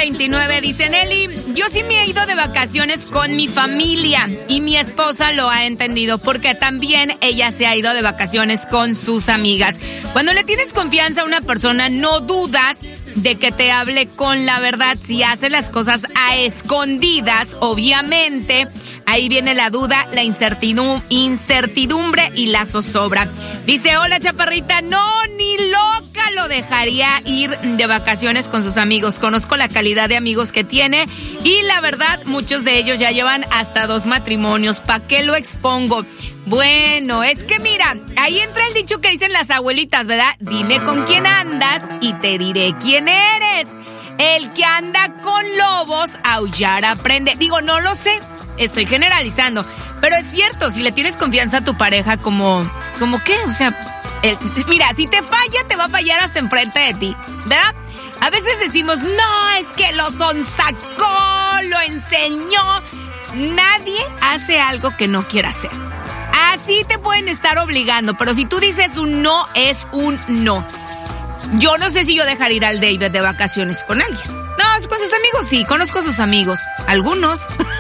29 dice Nelly, yo sí me he ido de vacaciones con mi familia y mi esposa lo ha entendido porque también ella se ha ido de vacaciones con sus amigas. Cuando le tienes confianza a una persona, no dudas de que te hable con la verdad. Si hace las cosas a escondidas, obviamente, ahí viene la duda, la incertidumbre y la zozobra. Dice, hola chaparrita, no, ni loca lo dejaría ir de vacaciones con sus amigos. Conozco la calidad de amigos que tiene y la verdad, muchos de ellos ya llevan hasta 2 matrimonios. ¿Para qué lo expongo? Bueno, es que mira, ahí entra el dicho que dicen las abuelitas, ¿verdad? Dime con quién andas y te diré quién eres. El que anda con lobos, aullar aprende. Digo, no lo sé, estoy generalizando, pero es cierto, si le tienes confianza a tu pareja, ¿como qué? O sea, mira, si te falla, te va a fallar hasta enfrente de ti, ¿verdad? A veces decimos, no, es que lo sonsacó, lo enseñó. Nadie hace algo que no quiera hacer. Así te pueden estar obligando, pero si tú dices un no, es un no. Yo no sé si yo dejaría ir al David de vacaciones con alguien. No, con sus amigos sí, conozco a sus amigos. Algunos.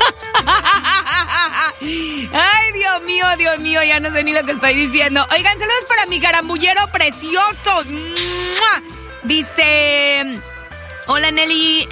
Ay, Dios mío, ya no sé ni lo que estoy diciendo. Oigan, saludos para mi garamullero precioso. Dice... Hola Nelly,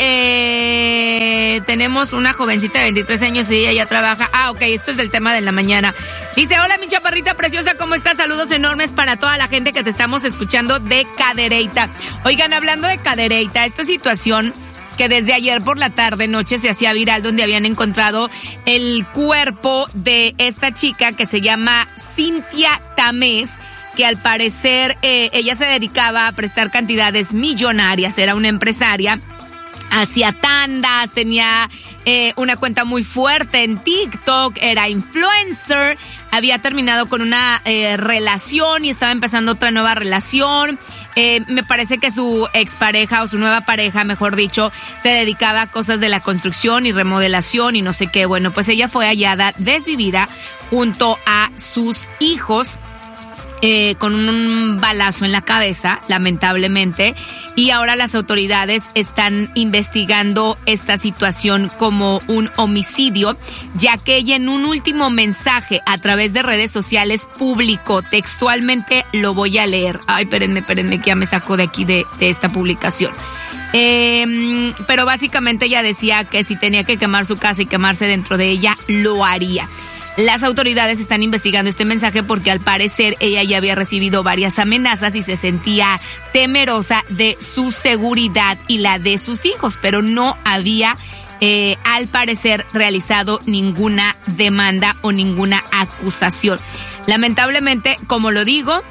tenemos una jovencita de 23 años y ella ya trabaja. Ok, esto es del tema de la mañana. Dice, hola mi chaparrita preciosa, ¿cómo estás? Saludos enormes para toda la gente que te estamos escuchando de Cadereyta. Oigan, hablando de Cadereyta, esta situación que desde ayer por la tarde, noche se hacía viral, donde habían encontrado el cuerpo de esta chica que se llama Cintia Tamés, que al parecer ella se dedicaba a prestar cantidades millonarias, era una empresaria, hacía tandas, tenía una cuenta muy fuerte en TikTok, era influencer, había terminado con una relación y estaba empezando otra nueva relación. Me parece que su expareja o su nueva pareja, mejor dicho, se dedicaba a cosas de la construcción y remodelación y no sé qué. Bueno, pues ella fue hallada desvivida junto a sus hijos, con un balazo en la cabeza, lamentablemente, y ahora las autoridades están investigando esta situación como un homicidio, ya que ella en un último mensaje a través de redes sociales publicó, textualmente lo voy a leer. Ay, espérenme, que ya me saco de aquí de esta publicación. Pero básicamente ella decía que si tenía que quemar su casa y quemarse dentro de ella, lo haría. Las autoridades están investigando este mensaje porque al parecer ella ya había recibido varias amenazas y se sentía temerosa de su seguridad y la de sus hijos, pero no había al parecer realizado ninguna demanda o ninguna acusación. Lamentablemente, como lo digo,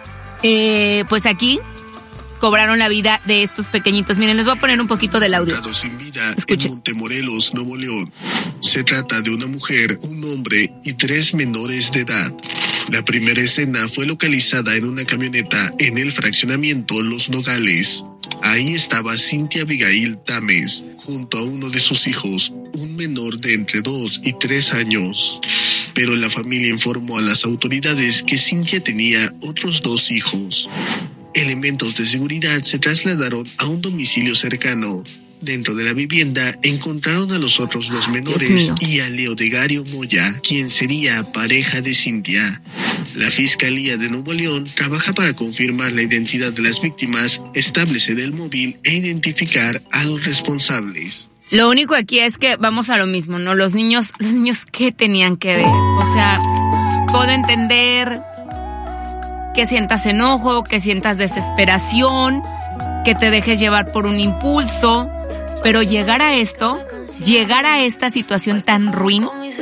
pues aquí cobraron la vida de estos pequeñitos. Miren, les voy a poner un poquito del audio. Sin vida en Montemorelos, Nuevo León. Se trata de una mujer, un hombre y 3 menores de edad. La primera escena fue localizada en una camioneta en el fraccionamiento Los Nogales. Ahí estaba Cintia Abigail Tamés, junto a uno de sus hijos, un menor de entre 2 y 3 años. Pero la familia informó a las autoridades que Cintia tenía otros 2 hijos. Elementos de seguridad se trasladaron a un domicilio cercano. Dentro de la vivienda encontraron a los otros 2 menores y a Leodegario Moya, quien sería pareja de Cintia. La Fiscalía de Nuevo León trabaja para confirmar la identidad de las víctimas, establecer el móvil e identificar a los responsables. Lo único aquí es que vamos a lo mismo, ¿no? Los niños, ¿qué tenían que ver? O sea, puedo entender que sientas enojo, que sientas desesperación, que te dejes llevar por un impulso, pero llegar a esta situación tan ruin,